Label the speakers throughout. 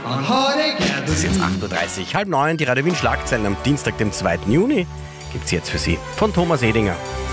Speaker 1: Es ist jetzt 8.30 Uhr, halb 9, die Radio Wien Schlagzeilen am Dienstag, dem 2. Juni, gibt es jetzt für Sie von Thomas Edinger.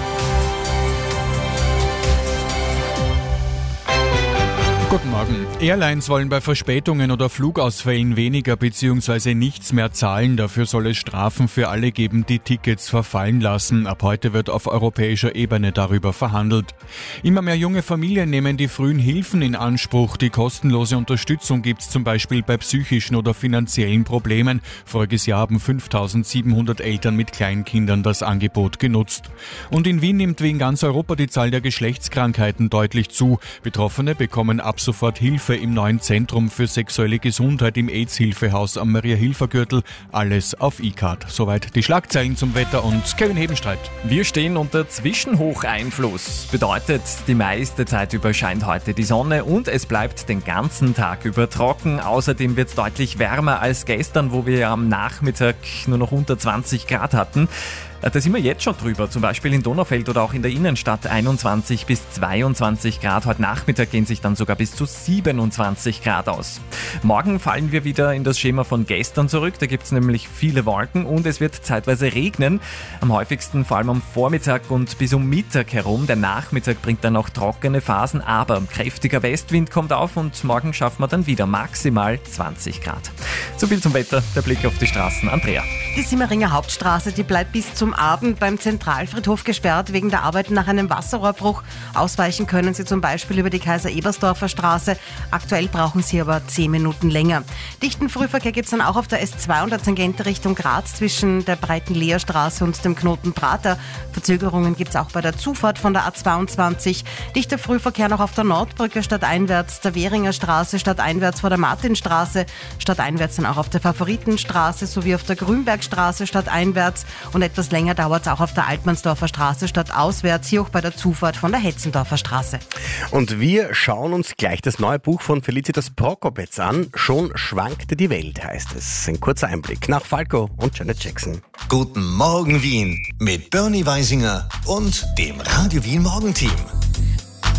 Speaker 2: Guten Morgen. Airlines wollen bei Verspätungen oder Flugausfällen weniger bzw. nichts mehr zahlen. Dafür soll es Strafen für alle geben, die Tickets verfallen lassen. Ab heute wird auf europäischer Ebene darüber verhandelt. Immer mehr junge Familien nehmen die frühen Hilfen in Anspruch. Die kostenlose Unterstützung gibt es zum Beispiel bei psychischen oder finanziellen Problemen. Voriges Jahr haben 5.700 Eltern mit Kleinkindern das Angebot genutzt. Und in Wien nimmt wie in ganz Europa die Zahl der Geschlechtskrankheiten deutlich zu. Betroffene bekommen ab sofort Hilfe im neuen Zentrum für sexuelle Gesundheit im AIDS-Hilfehaus am Maria-Hilfer-Gürtel. Alles auf E-Card. Soweit die Schlagzeilen zum Wetter und Kevin Hebenstreit.
Speaker 3: Wir stehen unter Zwischenhocheinfluss. Bedeutet, die meiste Zeit über scheint heute die Sonne und es bleibt den ganzen Tag über trocken. Außerdem wird es deutlich wärmer als gestern, wo wir am Nachmittag nur noch unter 20 Grad hatten. Da sind wir jetzt schon drüber, zum Beispiel in Donaufeld oder auch in der Innenstadt 21 bis 22 Grad. Heute Nachmittag gehen sich dann sogar bis zu 27 Grad aus. Morgen fallen wir wieder in das Schema von gestern zurück. Da gibt es nämlich viele Wolken und es wird zeitweise regnen. Am häufigsten vor allem am Vormittag und bis um Mittag herum. Der Nachmittag bringt dann auch trockene Phasen, aber kräftiger Westwind kommt auf und morgen schaffen wir dann wieder maximal 20 Grad. So viel zum Wetter, der Blick auf die Straßen. Andrea.
Speaker 4: Die Simmeringer Hauptstraße, die bleibt bis zum Abend beim Zentralfriedhof gesperrt wegen der Arbeiten nach einem Wasserrohrbruch. Ausweichen können Sie zum Beispiel über die Kaiser-Ebersdorfer Straße. Aktuell brauchen Sie aber 10 Minuten länger. Dichten Frühverkehr gibt es dann auch auf der S2 und der Tangente Richtung Graz zwischen der breiten Leerstraße und dem Knoten Prater. Verzögerungen gibt es auch bei der Zufahrt von der A22. Dichter Frühverkehr noch auf der Nordbrücke stadteinwärts, der Währinger Straße stadteinwärts vor der Martinstraße, stadteinwärts dann auch auf der Favoritenstraße sowie auf der Grünbergstraße stadteinwärts und etwas länger dauert es auch auf der Altmannsdorfer Straße stadtauswärts, hier auch bei der Zufahrt von der Hetzendorfer Straße.
Speaker 1: Und wir schauen uns gleich das neue Buch von Felicitas Prokopetz an. Schon schwankte die Welt, heißt es. Ein kurzer Einblick nach Falco und Janet Jackson.
Speaker 5: Guten Morgen Wien mit Bernie Weisinger und dem Radio Wien Morgenteam.